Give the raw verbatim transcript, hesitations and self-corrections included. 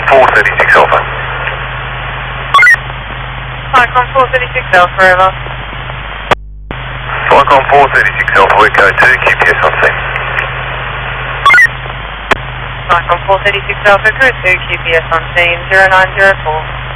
four thirty-six Alpha. Falcon four thirty-six Alpha, over. Falcon four thirty-six Alpha, we're code two, Q P S on scene. Falcon four thirty-six Alpha, code two, Q P S on scene, zero nine zero four.